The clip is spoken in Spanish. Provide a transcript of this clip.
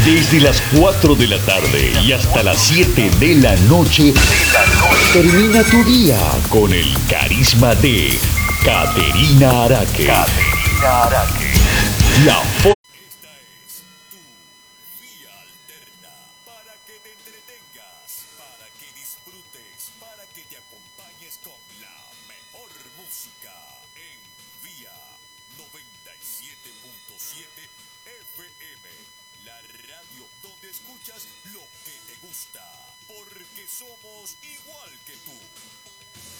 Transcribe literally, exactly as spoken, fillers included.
Desde las cuatro de la tarde y hasta las siete de la noche, termina tu día con el carisma de Caterina Araque. Caterina Araque. La fo- Esta es tu vía alterna para que te entretengas, para que disfrutes, para que te acompañes con la mejor música en Vía noventa y siete punto siete F M. La radio donde escuchas lo que te gusta, porque somos igual que tú.